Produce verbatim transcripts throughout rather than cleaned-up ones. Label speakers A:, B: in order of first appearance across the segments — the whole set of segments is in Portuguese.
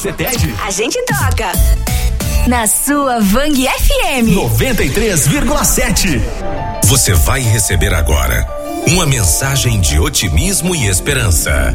A: você pede,
B: a gente toca. Na sua Vang F M
A: noventa e três vírgula sete.
C: Você vai receber agora uma mensagem de otimismo e esperança.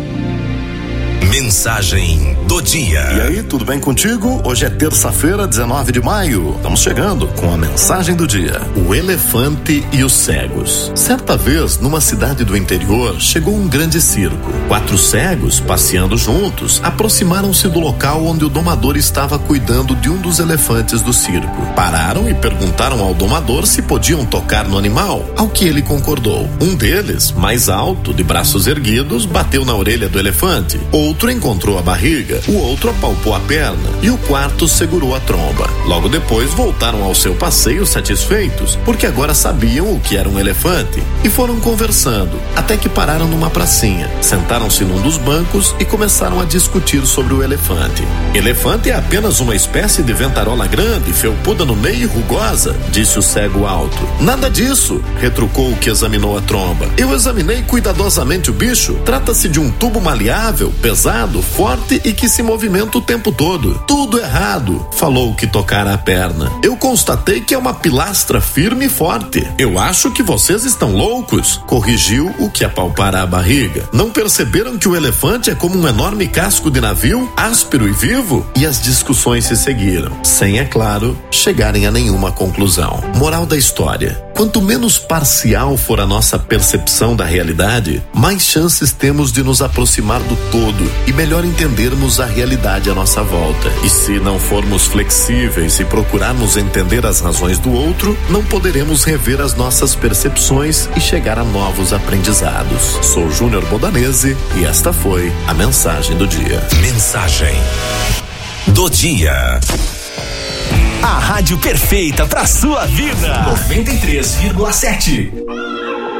C: Mensagem do dia.
D: E aí, tudo bem contigo? Hoje é terça-feira, dezenove de maio. Estamos chegando com a mensagem do dia. O elefante e os cegos. Certa vez, numa cidade do interior, chegou um grande circo. Quatro cegos, passeando juntos, aproximaram-se do local onde o domador estava cuidando de um dos elefantes do circo. Pararam e perguntaram ao domador se podiam tocar no animal, ao que ele concordou. Um deles, mais alto, de braços erguidos, bateu na orelha do elefante. Outro encontrou a barriga, o outro apalpou a perna e o quarto segurou a tromba. Logo depois voltaram ao seu passeio satisfeitos, porque agora sabiam o que era um elefante, e foram conversando, até que pararam numa pracinha. Sentaram-se num dos bancos e começaram a discutir sobre o elefante. Elefante é apenas uma espécie de ventarola grande, felpuda no meio e rugosa, disse o cego alto. Nada disso, retrucou o que examinou a tromba. Eu examinei cuidadosamente o bicho. Trata-se de um tubo maleável, pesado, forte e que se movimenta o tempo todo. Tudo errado, falou o que tocara a perna. Eu constatei que é uma pilastra firme e forte. Eu acho que vocês estão loucos, corrigiu o que apalpara a barriga. Não perceberam que o elefante é como um enorme casco de navio, áspero e vivo? E as discussões se seguiram, sem, é claro, chegarem a nenhuma conclusão. Moral da história: quanto menos parcial for a nossa percepção da realidade, mais chances temos de nos aproximar do todo e melhor entendermos a realidade à nossa volta. E se não formos flexíveis e procurarmos entender as razões do outro, não poderemos rever as nossas percepções e chegar a novos aprendizados. Sou Júnior Bodanese e esta foi a mensagem do dia.
C: Mensagem do dia.
A: A rádio perfeita pra sua vida. noventa e três vírgula sete.